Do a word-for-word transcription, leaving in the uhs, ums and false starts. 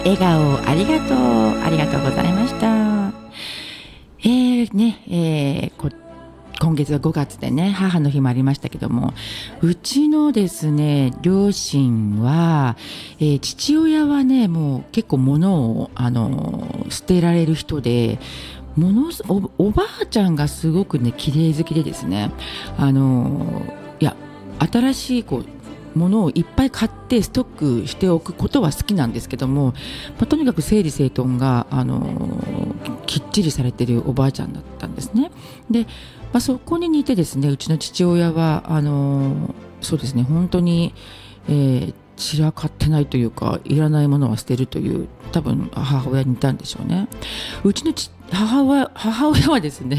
笑顔ありがとうありがとうございました。えーねえー、こ今月はごがつでね母の日もありましたけども、うちのですね両親は、えー父親はねもう結構物をあの捨てられる人で、ものす お, おばあちゃんがすごくね綺麗好きでですね、あのいや新しいこうものをいっぱい買ってストックしておくことは好きなんですけども、まあ、とにかく整理整頓が、あのきっちりされているおばあちゃんだったんですね。で、まあ、そこに似てですねうちの父親はあのそうですね本当に、えー散らかってないというか、いらないものは捨てるという多分母親に似たんでしょうね。うちのち母親母親はですね